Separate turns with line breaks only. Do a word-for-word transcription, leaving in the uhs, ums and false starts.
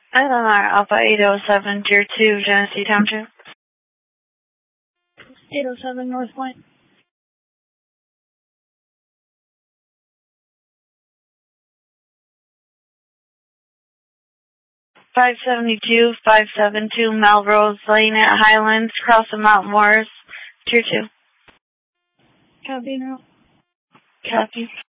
I L R Alpha eight oh seven, Tier two, Genesee Township. eight oh seven North Point. five seventy-two, five seventy-two Melrose Lane at Highlands, across from Mount Morris, Tier two. Copy now. Copy.